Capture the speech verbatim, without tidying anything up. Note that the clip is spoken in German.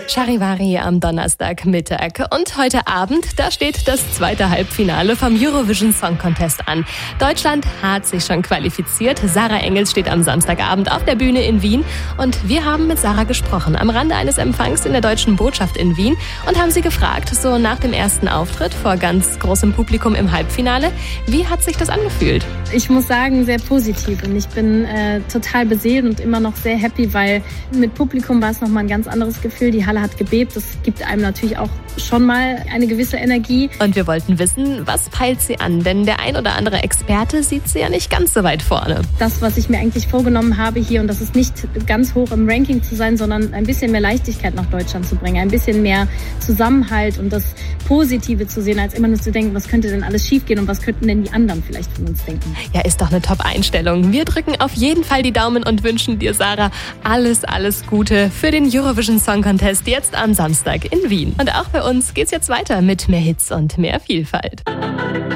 Charivari am Donnerstagmittag. Und heute Abend, da steht das zweite Halbfinale vom Eurovision Song Contest an. Deutschland hat sich schon qualifiziert. Sarah Engels steht am Samstagabend auf der Bühne in Wien. Und wir haben mit Sarah gesprochen am Rande eines Empfangs in der Deutschen Botschaft in Wien und haben sie gefragt, so nach dem ersten Auftritt vor ganz großem Publikum im Halbfinale, wie hat sich das angefühlt? Ich muss sagen, sehr positiv. Und ich bin äh, total beseelt und immer noch sehr happy, weil mit Publikum war es nochmal ein ganz anderes Gefühl. Die Halle hat gebebt. Das gibt einem natürlich auch schon mal eine gewisse Energie. Und wir wollten wissen, was peilt sie an? Denn der ein oder andere Experte sieht sie ja nicht ganz so weit vorne. Das, was ich mir eigentlich vorgenommen habe hier, und das ist nicht ganz hoch im Ranking zu sein, sondern ein bisschen mehr Leichtigkeit nach Deutschland zu bringen, ein bisschen mehr Zusammenhalt und das Positive zu sehen, als immer nur zu denken, was könnte denn alles schiefgehen und was könnten denn die anderen vielleicht von uns denken. Ja, ist doch eine Top-Einstellung. Wir drücken auf jeden Fall die Daumen und wünschen dir, Sarah, alles, alles Gute für den Eurovision Song Contest jetzt am Samstag in Wien. Und auch bei uns geht's jetzt weiter mit mehr Hits und mehr Vielfalt.